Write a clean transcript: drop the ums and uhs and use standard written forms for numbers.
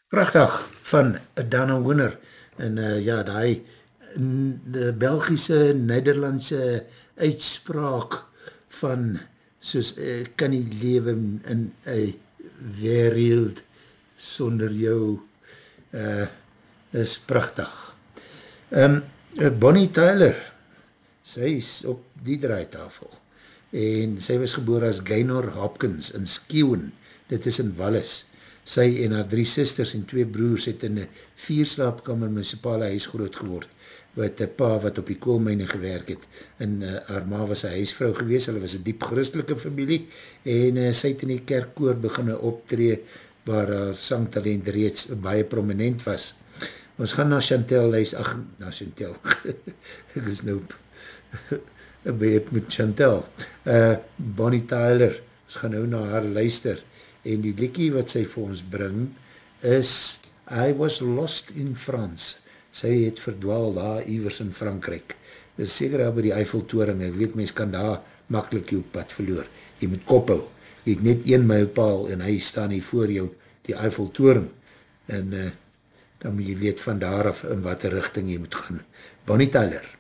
Prachtig van Dana Winner en ja, die Belgische, Nederlandse uitspraak van soos kan nie lewe in een wereld sonder jou is prachtig. Bonnie Tyler, sy is op die draaitafel en sy was geboor as Gaynor Hopkins in Skewen, dit is in Wallis. Sy en haar 3 sisters en 2 broers het in 'n 4-slaapkamer munisipale huis groot geword, wat 'n pa wat op die koolmyne gewerk het, en haar ma was 'n huisvrou gewees, hulle was 'n diep christelike familie, en sy het in die kerkkoor beginne optree, waar haar sangtalent reeds baie prominent was. Ons gaan na Chantel luister, na Chantel, ek is nou beheep met Chantel, Bonnie Tyler, ons gaan nou na haar luister, en die liedjie wat sy vir ons bring is I Was Lost in France. Sy het verdwaal daar iewers in Frankryk. Dit is seker daar by die Eiffeltoring, ek weet mens kan daar makkelijk jou pad verloor. Jy moet kop hou. Jy het net 1 mylpaal en hy staan hier voor jou, die Eiffeltoring. En dan moet jy weet van daar af in wat richting jy moet gaan. Bonnie Tyler.